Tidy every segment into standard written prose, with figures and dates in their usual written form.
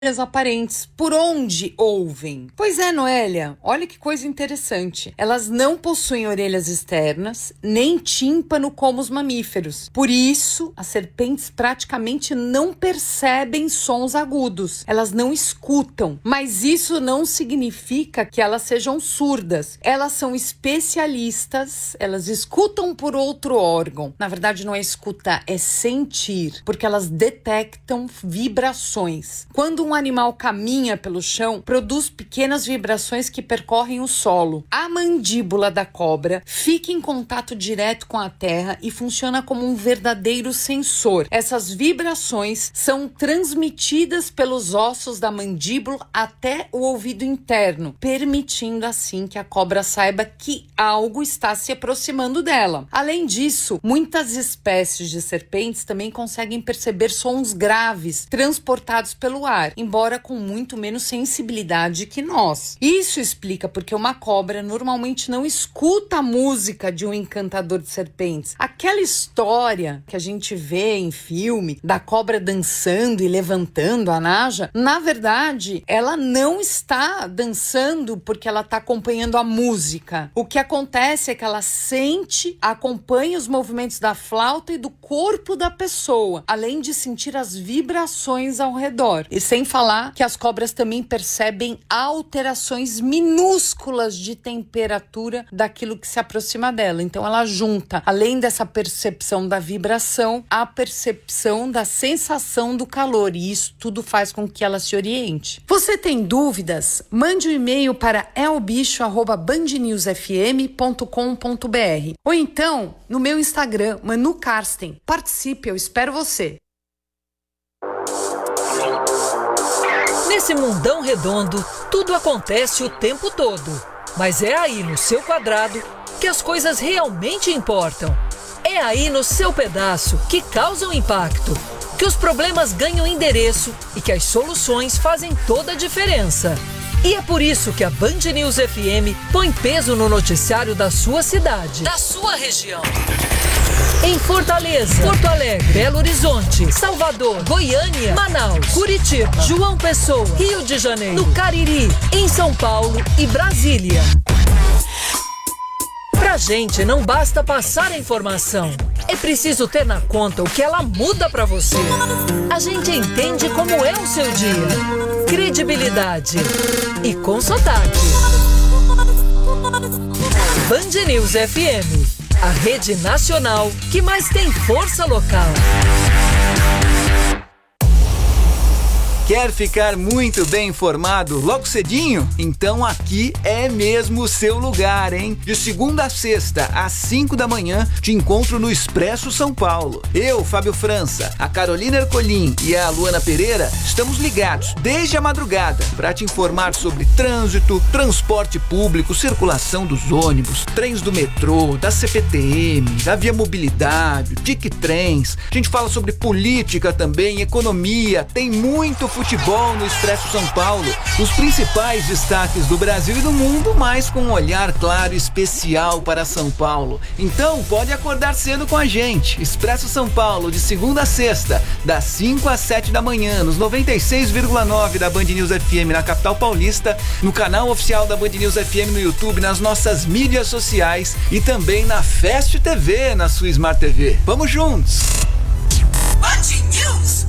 aparentes. Por onde ouvem? Pois é, Noélia, olha que coisa interessante. Elas não possuem orelhas externas, nem tímpano como os mamíferos. Por isso, as serpentes praticamente não percebem sons agudos. Elas não escutam, mas isso não significa que elas sejam surdas. Elas são especialistas, elas escutam por outro órgão. Na verdade, não é escutar, é sentir, porque elas detectam vibrações. Quando um animal caminha pelo chão, produz pequenas vibrações que percorrem o solo. A mandíbula da cobra fica em contato direto com a terra e funciona como um verdadeiro sensor. Essas vibrações são transmitidas pelos ossos da mandíbula até o ouvido interno, permitindo assim que a cobra saiba que algo está se aproximando dela. Além disso, muitas espécies de serpentes também conseguem perceber sons graves transportados pelo ar, embora com muito menos sensibilidade que nós. Isso explica porque uma cobra normalmente não escuta a música de um encantador de serpentes. Aquela história que a gente vê em filme da cobra dançando e levantando a naja, na verdade, ela não está dançando porque ela está acompanhando a música. O que acontece é que ela sente, acompanha os movimentos da flauta e do corpo da pessoa, além de sentir as vibrações ao redor. E sem falar que as cobras também percebem alterações minúsculas de temperatura daquilo que se aproxima dela. Então ela junta, além dessa percepção da vibração, a percepção da sensação do calor, e isso tudo faz com que ela se oriente. Você tem dúvidas? Mande um e-mail para elbicho@bandnewsfm.com.br ou então no meu Instagram, Manu Karsten. Participe, eu espero você. Nesse mundão redondo, tudo acontece o tempo todo. Mas é aí no seu quadrado que as coisas realmente importam. É aí no seu pedaço que causam impacto, que os problemas ganham endereço e que as soluções fazem toda a diferença. E é por isso que a Band News FM põe peso no noticiário da sua cidade, da sua região. Em Fortaleza, Porto Alegre, Belo Horizonte, Salvador, Goiânia, Manaus, Curitiba, João Pessoa, Rio de Janeiro, no Cariri, em São Paulo e Brasília. Pra gente não basta passar a informação, é preciso ter na conta o que ela muda pra você. A gente entende como é o seu dia, credibilidade e com sotaque. Band News FM, a rede nacional que mais tem força local. Quer ficar muito bem informado logo cedinho? Então aqui é mesmo o seu lugar, hein? De segunda a sexta, às 5 da manhã, te encontro no Expresso São Paulo. Eu, Fábio França, a Carolina Ercolim e a Luana Pereira estamos ligados desde a madrugada para te informar sobre trânsito, transporte público, circulação dos ônibus, trens do metrô, da CPTM, da Via Mobilidade, Tic-Trens. A gente fala sobre política também, economia, tem muito futebol no Expresso São Paulo, os principais destaques do Brasil e do mundo, mas com um olhar claro e especial para São Paulo. Então pode acordar cedo com a gente. Expresso São Paulo, de segunda a sexta, das 5 às 7 da manhã, nos 96,9 da Band News FM na capital paulista, no canal oficial da Band News FM no YouTube, nas nossas mídias sociais e também na Fast TV, na sua Smart TV. Vamos juntos! Band News!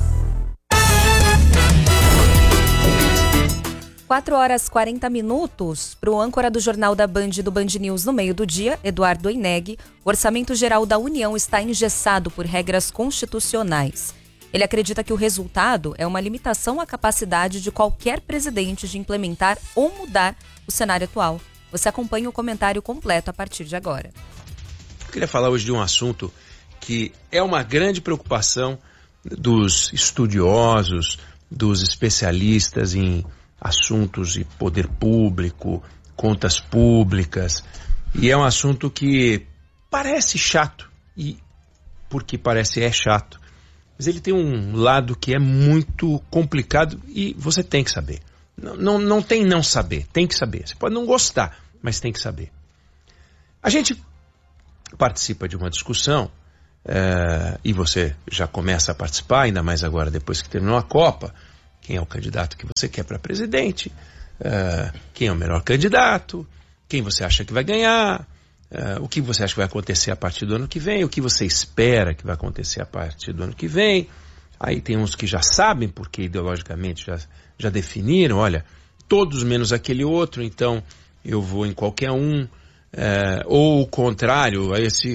4h40 para o âncora do Jornal da Band do Band News no meio do dia, Eduardo Oineg. O Orçamento Geral da União está engessado por regras constitucionais. Ele acredita que o resultado é uma limitação à capacidade de qualquer presidente de implementar ou mudar o cenário atual. Você acompanha o comentário completo a partir de agora. Eu queria falar hoje de um assunto que é uma grande preocupação dos estudiosos, dos especialistas em assuntos de poder público, contas públicas, e é um assunto que parece chato, e porque parece chato, mas ele tem um lado que é muito complicado e você tem que saber. Não tem não saber, tem que saber. Você pode não gostar, mas tem que saber. A gente participa de uma discussão, e você já começa a participar, ainda mais agora depois que terminou a Copa, quem é o candidato que você quer para presidente, quem é o melhor candidato, quem você acha que vai ganhar, o que você acha que vai acontecer a partir do ano que vem, o que você espera que vai acontecer a partir do ano que vem. Aí tem uns que já sabem, porque ideologicamente já definiram, olha, todos menos aquele outro, então eu vou em qualquer um. Ou o contrário,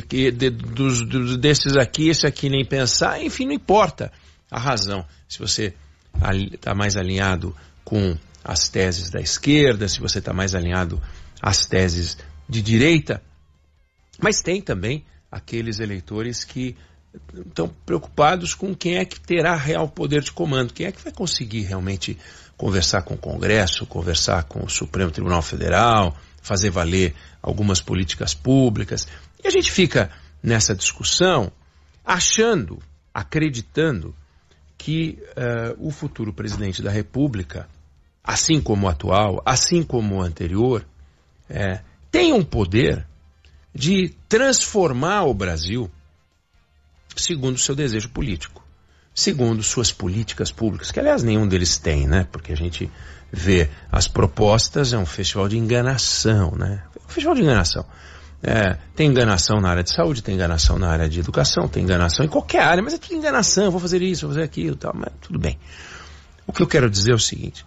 desses aqui, esse aqui nem pensar, enfim, não importa a razão. Se você está mais alinhado com as teses da esquerda, se você está mais alinhado às teses de direita, mas tem também aqueles eleitores que estão preocupados com quem é que terá real poder de comando, quem é que vai conseguir realmente conversar com o Congresso, conversar com o Supremo Tribunal Federal, fazer valer algumas políticas públicas. E a gente fica nessa discussão achando, acreditando que o futuro presidente da República, assim como o atual, assim como o anterior, tem um poder de transformar o Brasil segundo o seu desejo político, segundo suas políticas públicas, que aliás nenhum deles tem, né? Porque a gente vê as propostas, é um festival de enganação, né? Um festival de enganação. Tem enganação na área de saúde, tem enganação na área de educação, tem enganação em qualquer área, mas é tudo enganação, vou fazer isso, vou fazer aquilo, tal, mas tudo bem. O que eu quero dizer é o seguinte: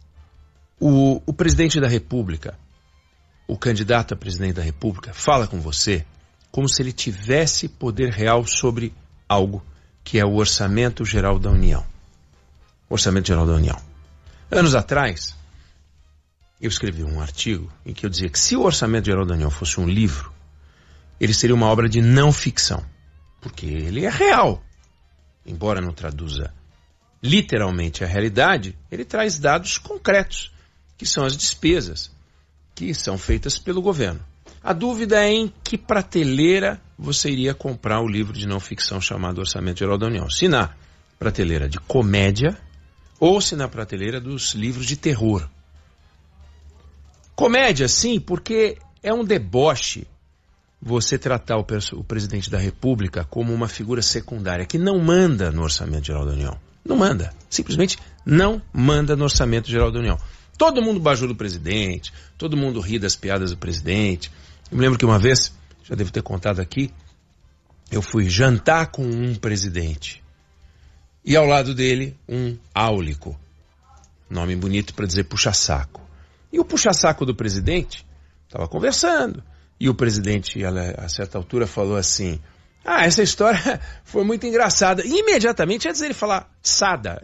o presidente da República, o candidato a presidente da República, fala com você como se ele tivesse poder real sobre algo que é o Orçamento Geral da União. Orçamento Geral da União. Anos atrás, eu escrevi um artigo em que eu dizia que se o Orçamento Geral da União fosse um livro, ele seria uma obra de não ficção, porque ele é real. Embora não traduza literalmente a realidade, ele traz dados concretos, que são as despesas que são feitas pelo governo. A dúvida é em que prateleira você iria comprar o livro de não ficção chamado Orçamento Geral da União. Se na prateleira de comédia ou se na prateleira dos livros de terror. Comédia, sim, porque é um deboche você tratar o presidente da República como uma figura secundária que não manda no Orçamento Geral da União. Não manda. Simplesmente não manda no Orçamento Geral da União. Todo mundo bajula o presidente, todo mundo ri das piadas do presidente. Eu me lembro que uma vez, já devo ter contado aqui, eu fui jantar com um presidente. E ao lado dele, um áulico. Nome bonito para dizer puxa-saco. E o puxa-saco do presidente estava conversando. E o presidente, a certa altura, falou assim: essa história foi muito engraçada. E imediatamente, antes dele falar sada,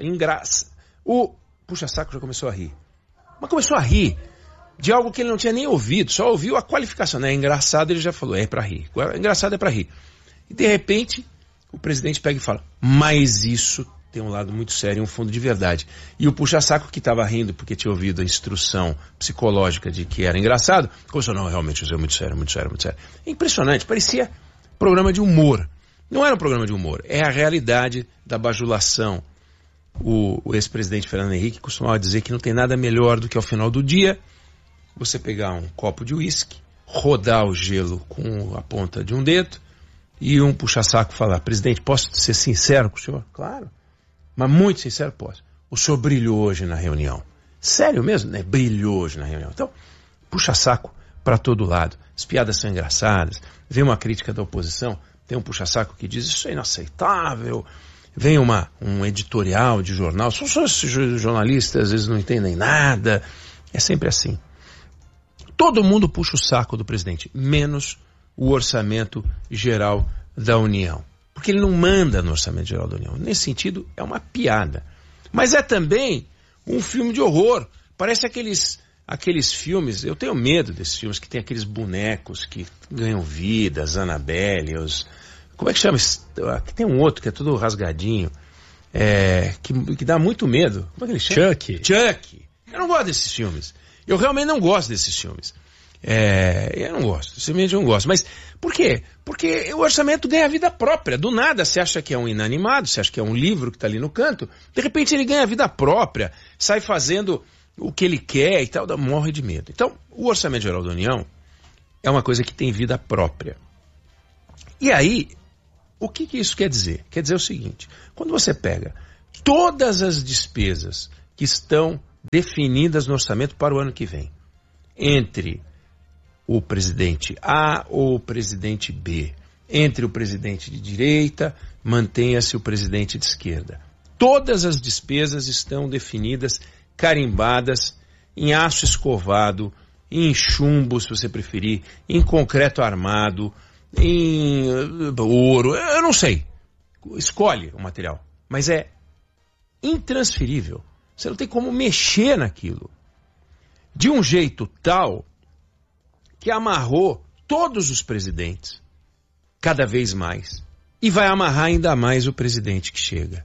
o puxa-saco já começou a rir. Mas começou a rir de algo que ele não tinha nem ouvido, só ouviu a qualificação. É engraçado, ele já falou, é para rir. Engraçado é para rir. E de repente, o presidente pega e fala, mas isso tem um lado muito sério, um fundo de verdade. E o puxa-saco que estava rindo porque tinha ouvido a instrução psicológica de que era engraçado, começou, não, realmente isso é muito sério, muito sério, muito sério. É impressionante, parecia programa de humor. Não era um programa de humor, é a realidade da bajulação. O ex-presidente Fernando Henrique costumava dizer que não tem nada melhor do que ao final do dia você pegar um copo de uísque, rodar o gelo com a ponta de um dedo e um puxa-saco falar, presidente, posso ser sincero com o senhor? Claro, mas muito sincero posso. O senhor brilhou hoje na reunião. Sério mesmo? Né? Brilhou hoje na reunião. Então, puxa-saco para todo lado. As piadas são engraçadas. Vem uma crítica da oposição, tem um puxa-saco que diz isso é inaceitável. Vem um editorial de jornal, só esses jornalistas às vezes não entendem nada. É sempre assim. Todo mundo puxa o saco do presidente, menos o Orçamento Geral da União. Porque ele não manda no Orçamento Geral da União. Nesse sentido, é uma piada. Mas é também um filme de horror. Parece aqueles filmes, eu tenho medo desses filmes que tem aqueles bonecos que ganham vida, as Annabelle, como é que chama? Aqui tem um outro que é todo rasgadinho, que dá muito medo. Como é que ele chama? Chuck. Eu não gosto desses filmes. Eu realmente não gosto desses filmes. Eu não gosto, simplesmente não gosto. Mas por quê? Porque o orçamento ganha vida própria. Do nada você acha que é um inanimado, você acha que é um livro que está ali no canto. De repente ele ganha vida própria, sai fazendo o que ele quer e tal, morre de medo. Então, o Orçamento Geral da União é uma coisa que tem vida própria. E aí, o que isso quer dizer? Quer dizer o seguinte, quando você pega todas as despesas que estão definidas no orçamento para o ano que vem. Entre o presidente A ou o presidente B. Entre o presidente de direita, mantenha-se o presidente de esquerda. Todas as despesas estão definidas, carimbadas, em aço escovado, em chumbo, se você preferir, em concreto armado, em ouro, eu não sei. Escolhe o material. Mas é intransferível. Você não tem como mexer naquilo. De um jeito tal que amarrou todos os presidentes, cada vez mais. E vai amarrar ainda mais o presidente que chega.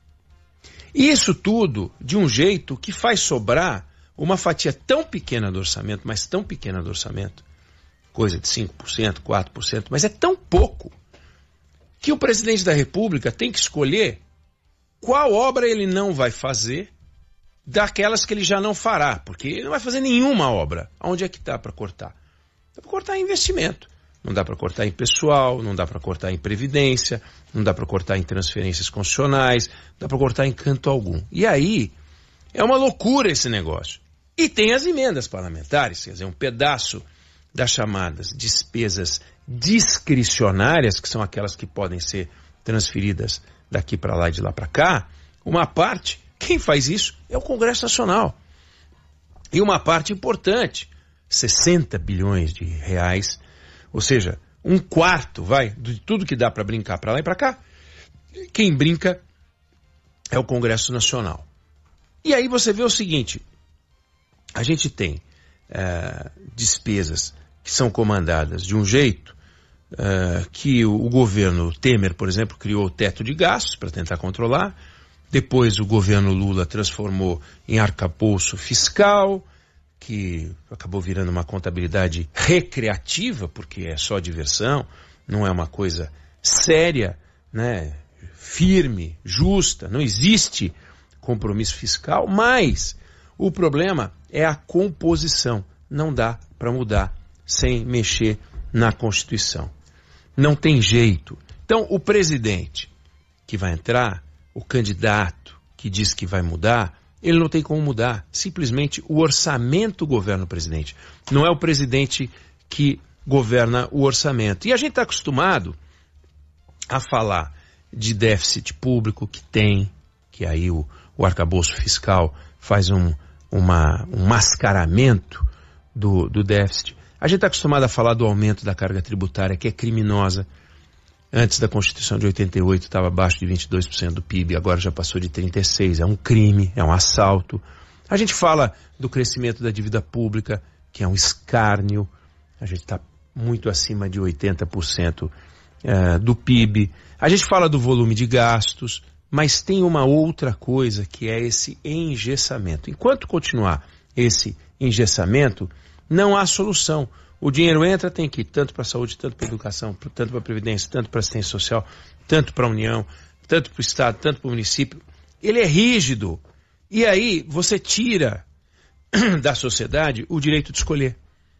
E isso tudo de um jeito que faz sobrar uma fatia tão pequena do orçamento, mas tão pequena do orçamento, coisa de 5%, 4%, mas é tão pouco, que o presidente da República tem que escolher qual obra ele não vai fazer daquelas que ele já não fará, porque ele não vai fazer nenhuma obra. Onde é que dá para cortar? Dá para cortar em investimento. Não dá para cortar em pessoal, não dá para cortar em previdência, não dá para cortar em transferências constitucionais, não dá para cortar em canto algum. E aí, é uma loucura esse negócio. E tem as emendas parlamentares, quer dizer, um pedaço das chamadas despesas discricionárias, que são aquelas que podem ser transferidas daqui para lá e de lá para cá, uma parte, quem faz isso é o Congresso Nacional. E uma parte importante, 60 bilhões de reais, ou seja, 1/4, de tudo que dá para brincar para lá e para cá, quem brinca é o Congresso Nacional. E aí você vê o seguinte, a gente tem despesas que são comandadas de um jeito que o governo Temer, por exemplo, criou o teto de gastos para tentar controlar, depois o governo Lula transformou em arcabouço fiscal, que acabou virando uma contabilidade recreativa, porque é só diversão, não é uma coisa séria, né, firme, justa, não existe compromisso fiscal, mas o problema é a composição, não dá para mudar sem mexer na Constituição. Não tem jeito. Então, o presidente que vai entrar, o candidato que diz que vai mudar, ele não tem como mudar. Simplesmente o orçamento governa o presidente. Não é o presidente que governa o orçamento. E a gente está acostumado a falar de déficit público que tem, que aí o arcabouço fiscal faz um mascaramento do déficit. A gente está acostumado a falar do aumento da carga tributária, que é criminosa. Antes da Constituição de 88 estava abaixo de 22% do PIB, agora já passou de 36%. É um crime, é um assalto. A gente fala do crescimento da dívida pública, que é um escárnio. A gente está muito acima de 80% do PIB. A gente fala do volume de gastos, mas tem uma outra coisa que é esse engessamento. Enquanto continuar esse engessamento, não há solução. O dinheiro entra, tem que ir tanto para a saúde, tanto para a educação, tanto para a previdência, tanto para a assistência social, tanto para a União, tanto para o Estado, tanto para o município. Ele é rígido. E aí você tira da sociedade o direito de escolher.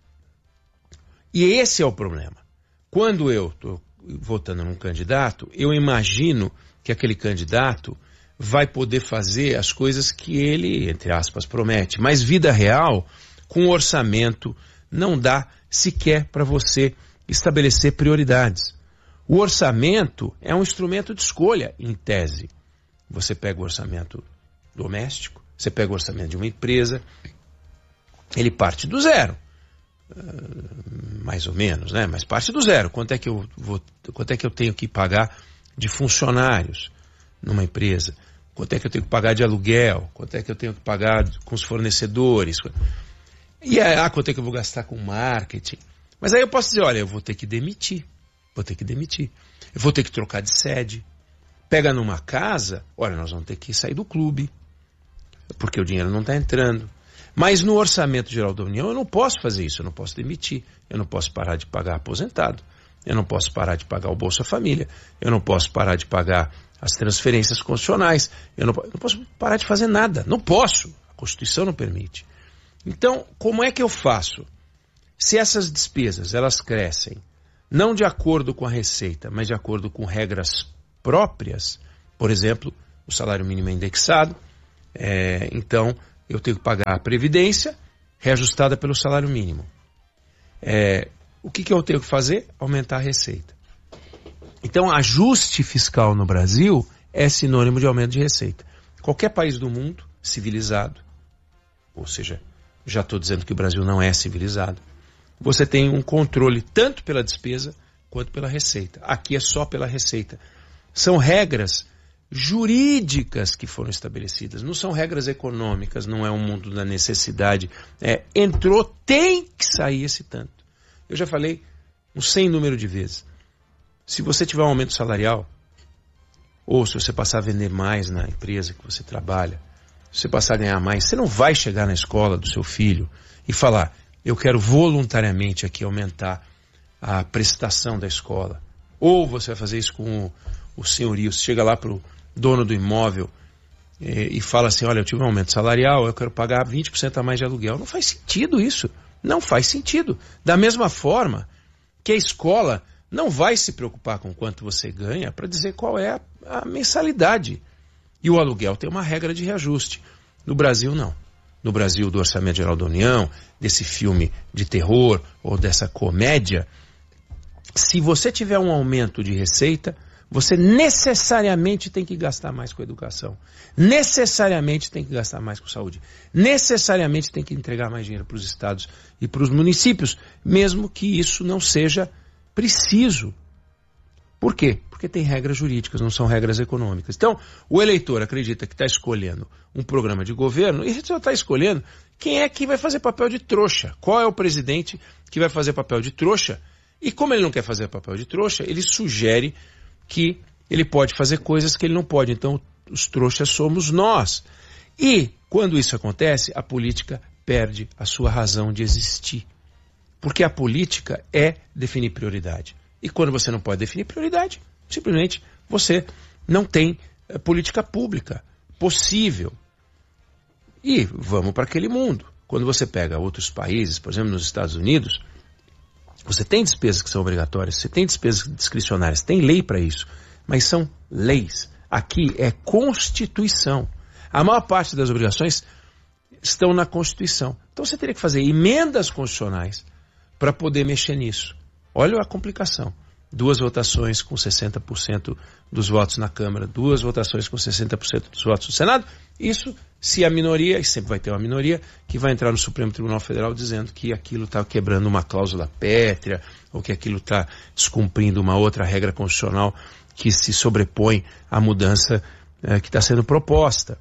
E esse é o problema. Quando eu estou votando num candidato, eu imagino que aquele candidato vai poder fazer as coisas que ele, entre aspas, promete. Mas vida real, com orçamento, não dá sequer para você estabelecer prioridades. O orçamento é um instrumento de escolha, em tese. Você pega o orçamento doméstico, você pega o orçamento de uma empresa, ele parte do zero. Mais ou menos, né? Mas parte do zero. Quanto é que eu tenho que pagar de funcionários numa empresa? Quanto é que eu tenho que pagar de aluguel? Quanto é que eu tenho que pagar com os fornecedores? E quanto é que eu vou gastar com marketing? Mas aí eu posso dizer, olha, eu vou ter que demitir. Eu vou ter que trocar de sede. Pega numa casa, olha, nós vamos ter que sair do clube, porque o dinheiro não está entrando. Mas no Orçamento Geral da União eu não posso fazer isso, eu não posso demitir, eu não posso parar de pagar aposentado, eu não posso parar de pagar o Bolsa Família, eu não posso parar de pagar as transferências constitucionais, eu não posso parar de fazer nada, não posso, a Constituição não permite. Então, como é que eu faço? Se essas despesas, elas crescem, não de acordo com a receita, mas de acordo com regras próprias, por exemplo, o salário mínimo é indexado, Então, eu tenho que pagar a previdência reajustada pelo salário mínimo. O que eu tenho que fazer? Aumentar a receita. Então, ajuste fiscal no Brasil é sinônimo de aumento de receita. Qualquer país do mundo civilizado, ou seja, já estou dizendo que o Brasil não é civilizado, você tem um controle tanto pela despesa quanto pela receita. Aqui é só pela receita. São regras jurídicas que foram estabelecidas, não são regras econômicas, não é um mundo da necessidade. Entrou, tem que sair esse tanto. Eu já falei um sem número de vezes. Se você tiver um aumento salarial, ou se você passar a vender mais na empresa que você trabalha, se você passar a ganhar mais, você não vai chegar na escola do seu filho e falar, eu quero voluntariamente aqui aumentar a prestação da escola. Ou você vai fazer isso com o senhorio, você chega lá para o dono do imóvel e fala assim, olha, eu tive um aumento salarial, eu quero pagar 20% a mais de aluguel. Não faz sentido isso. Não faz sentido. Da mesma forma que a escola não vai se preocupar com quanto você ganha para dizer qual é a mensalidade. E o aluguel tem uma regra de reajuste. No Brasil, não. No Brasil, do Orçamento Geral da União, desse filme de terror ou dessa comédia, se você tiver um aumento de receita, você necessariamente tem que gastar mais com educação. Necessariamente tem que gastar mais com saúde. Necessariamente tem que entregar mais dinheiro para os estados e para os municípios, mesmo que isso não seja preciso. Por quê? Porque tem regras jurídicas, não são regras econômicas. Então, o eleitor acredita que está escolhendo um programa de governo e ele só está escolhendo quem é que vai fazer papel de trouxa. Qual é o presidente que vai fazer papel de trouxa? E como ele não quer fazer papel de trouxa, ele sugere que ele pode fazer coisas que ele não pode. Então, os trouxas somos nós. E, quando isso acontece, a política perde a sua razão de existir. Porque a política é definir prioridade. E quando você não pode definir prioridade, simplesmente você não tem política pública possível. E vamos para aquele mundo. Quando você pega outros países, por exemplo, nos Estados Unidos, você tem despesas que são obrigatórias, você tem despesas discricionárias, tem lei para isso, mas são leis. Aqui é Constituição. A maior parte das obrigações estão na Constituição. Então você teria que fazer emendas constitucionais para poder mexer nisso. Olha a complicação. 2 votações com 60% dos votos na Câmara, 2 votações com 60% dos votos no Senado. Isso se a minoria, e sempre vai ter uma minoria, que vai entrar no Supremo Tribunal Federal dizendo que aquilo está quebrando uma cláusula pétrea, ou que aquilo está descumprindo uma outra regra constitucional que se sobrepõe à mudança que está sendo proposta.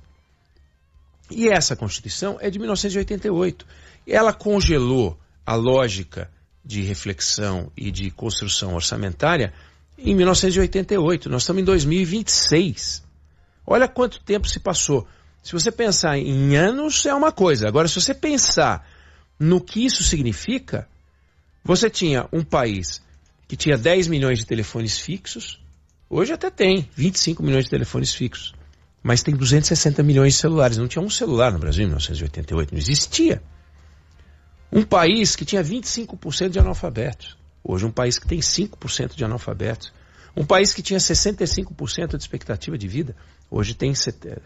E essa Constituição é de 1988. Ela congelou a lógica de reflexão e de construção orçamentária em 1988. Nós estamos em 2026. Olha quanto tempo se passou. Se você pensar em anos, é uma coisa. Agora, se você pensar no que isso significa, você tinha um país que tinha 10 milhões de telefones fixos, hoje até tem 25 milhões de telefones fixos, mas tem 260 milhões de celulares. Não tinha um celular no Brasil em 1988, não existia. Um país que tinha 25% de analfabetos. Hoje um país que tem 5% de analfabetos. Um país que tinha 65% de expectativa de vida. Hoje tem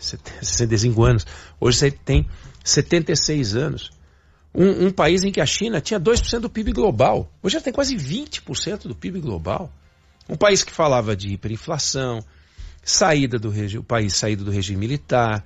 65 anos. Hoje tem 76 anos. Um país em que a China tinha 2% do PIB global. Hoje já tem quase 20% do PIB global. Um país que falava de hiperinflação, o país saído do regime militar.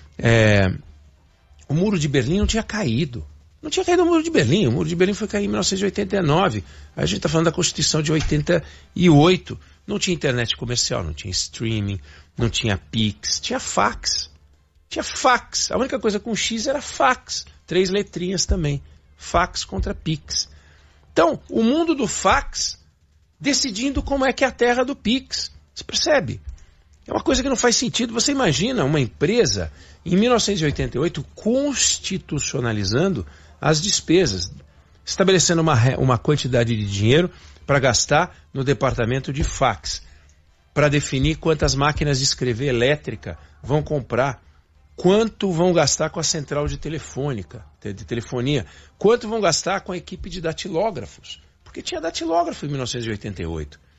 O Muro de Berlim não tinha caído. Não tinha caído o Muro de Berlim. O Muro de Berlim foi cair em 1989. A gente está falando da Constituição de 88. Não tinha internet comercial, não tinha streaming, não tinha Pix, tinha fax. Tinha fax. A única coisa com X era fax. 3 letrinhas também. Fax contra Pix. Então, o mundo do fax decidindo como é que é a terra do Pix. Você percebe? É uma coisa que não faz sentido. Você imagina uma empresa em 1988 constitucionalizando as despesas, estabelecendo uma quantidade de dinheiro para gastar no departamento de fax, para definir quantas máquinas de escrever elétrica vão comprar, quanto vão gastar com a central de telefonia, quanto vão gastar com a equipe de datilógrafos, porque tinha datilógrafo em 1988.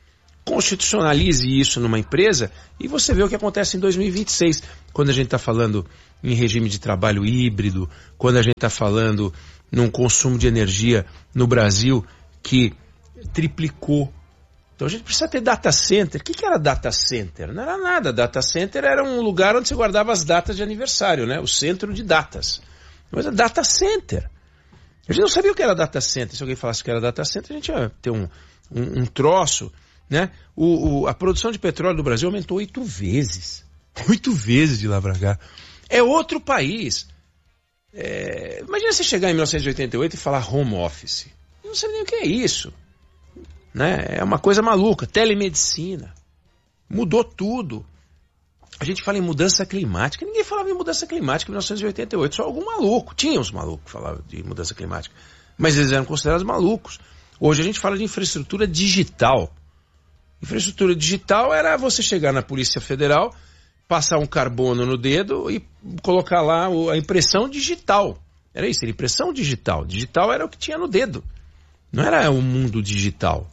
constitucionalize isso numa empresa e você vê o que acontece em 2026, quando a gente está falando em regime de trabalho híbrido, quando a gente está falando num consumo de energia no Brasil que triplicou. Então a gente precisa ter data center. O que era data center? Não era nada. Data center era um lugar onde você guardava as datas de aniversário, né? O centro de datas. Mas é data center. A gente não sabia o que era data center. Se alguém falasse que era data center, a gente ia ter um troço, né? A produção de petróleo do Brasil aumentou 8 vezes. 8 vezes de lá pra cá. É outro país. Imagina você chegar em 1988 e falar home office. Eu não sei nem o que é isso. Né? É uma coisa maluca. Telemedicina. Mudou tudo. A gente fala em mudança climática. Ninguém falava em mudança climática em 1988. Só algum maluco. Tinha uns malucos que falavam de mudança climática. Mas eles eram considerados malucos. Hoje a gente fala de infraestrutura digital. Infraestrutura digital era você chegar na Polícia Federal, passar um carbono no dedo e colocar lá a impressão digital. Era isso, era impressão digital. Digital era o que tinha no dedo. Não era o mundo digital.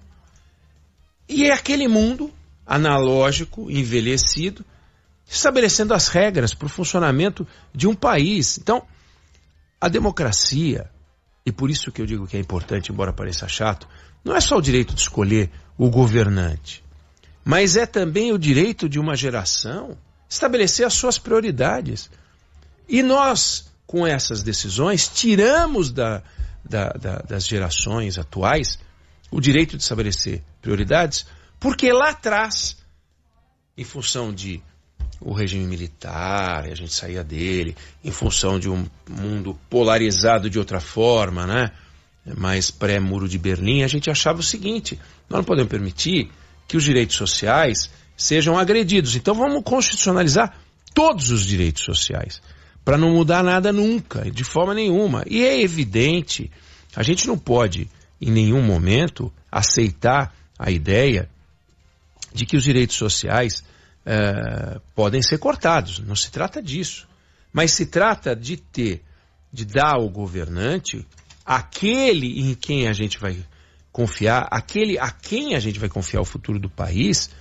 E é aquele mundo analógico, envelhecido, estabelecendo as regras para o funcionamento de um país. Então, a democracia, e por isso que eu digo que é importante, embora pareça chato, não é só o direito de escolher o governante, mas é também o direito de uma geração estabelecer as suas prioridades. E nós, com essas decisões, tiramos das gerações atuais o direito de estabelecer prioridades, porque lá atrás, em função de o regime militar, a gente saía dele, em função de um mundo polarizado de outra forma, né? Mais pré-muro de Berlim, a gente achava o seguinte: nós não podemos permitir que os direitos sociais sejam agredidos. Então vamos constitucionalizar todos os direitos sociais, para não mudar nada nunca, de forma nenhuma. E é evidente, a gente não pode, em nenhum momento, aceitar a ideia de que os direitos sociais podem ser cortados. Não se trata disso. Mas se trata de dar ao governante aquele em quem a gente vai confiar, aquele a quem a gente vai confiar o futuro do país,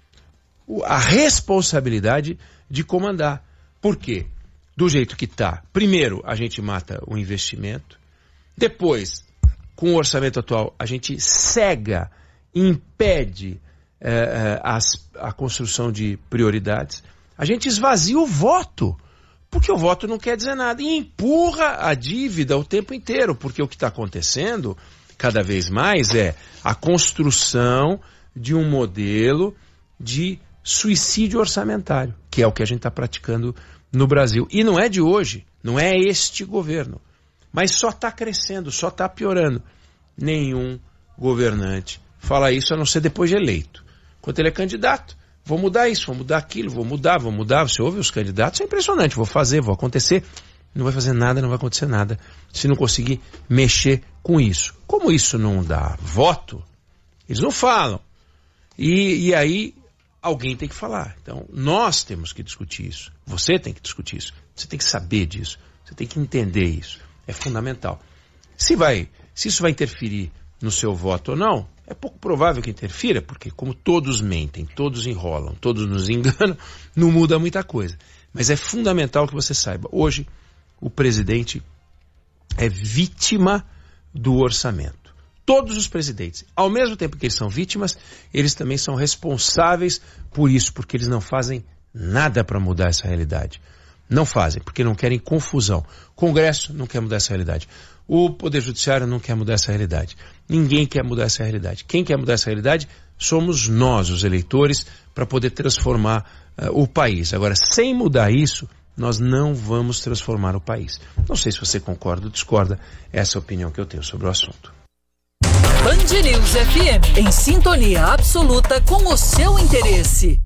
a responsabilidade de comandar. Por quê? Do jeito que está. Primeiro, a gente mata o investimento. Depois, com o orçamento atual, a gente cega, impede a construção de prioridades. A gente esvazia o voto, porque o voto não quer dizer nada, e empurra a dívida o tempo inteiro, porque o que está acontecendo cada vez mais é a construção de um modelo de suicídio orçamentário, que é o que a gente está praticando no Brasil. E não é de hoje, não é este governo, mas só está crescendo, só está piorando. Nenhum governante fala isso, a não ser depois de eleito. Quando ele é candidato, vou mudar isso, vou mudar aquilo, vou mudar. Você ouve os candidatos, é impressionante, vou fazer, vou acontecer. Não vai fazer nada, não vai acontecer nada, se não conseguir mexer com isso. Como isso não dá voto, eles não falam. E aí alguém tem que falar. Então, nós temos que discutir isso. Você tem que discutir isso. Você tem que saber disso. Você tem que entender isso. É fundamental. Se isso vai interferir no seu voto ou não, é pouco provável que interfira, porque como todos mentem, todos enrolam, todos nos enganam, não muda muita coisa. Mas é fundamental que você saiba. Hoje, o presidente é vítima do orçamento. Todos os presidentes, ao mesmo tempo que eles são vítimas, eles também são responsáveis por isso, porque eles não fazem nada para mudar essa realidade. Não fazem, porque não querem confusão. O Congresso não quer mudar essa realidade. O Poder Judiciário não quer mudar essa realidade. Ninguém quer mudar essa realidade. Quem quer mudar essa realidade somos nós, os eleitores, para poder transformar o país. Agora, sem mudar isso, nós não vamos transformar o país. Não sei se você concorda ou discorda, essa é a opinião que eu tenho sobre o assunto. Band News FM, em sintonia absoluta com o seu interesse.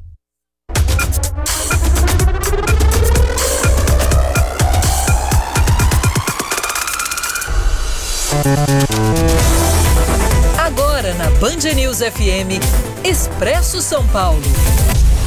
Agora na Band News FM, Expresso São Paulo.